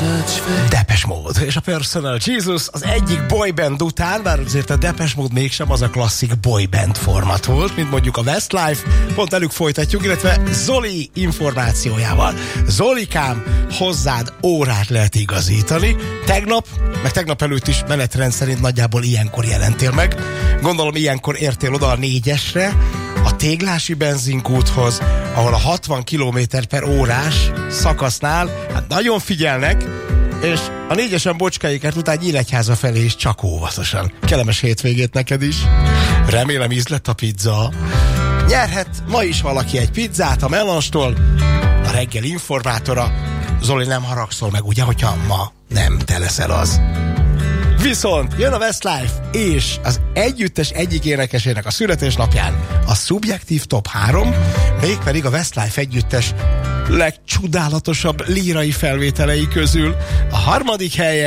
Depeche Mode és a Personal Jesus az egyik boyband után, bár azért a Depeche Mode mégsem az a klasszik boyband format volt, mint mondjuk a Westlife, pont velük folytatjuk, illetve Zoli információjával. Zolikám, hozzád órát lehet igazítani. Tegnap, meg tegnap előtt is menetrend szerint nagyjából ilyenkor jelentél meg. Gondolom ilyenkor értél oda a 4-esre, a Téglási benzinkúthoz, ahol a 60 km/h szakasznál hát nagyon figyelnek, és a 4-esen Bocskai-kert után Nyíregyháza felé is csak óvatosan. Kellemes hétvégét neked is. Remélem ízlett a pizza. Nyerhet ma is valaki egy pizzát a Melanstól, a reggel informátora. Zoli, nem haragszol meg, ugye, hogyha ma nem te leszel az. Viszont jön a Westlife, és az együttes egyik énekesének a születésnapján a szubjektív top 3, mégpedig a Westlife együttes legcsodálatosabb lírai felvételei közül a 3. helyen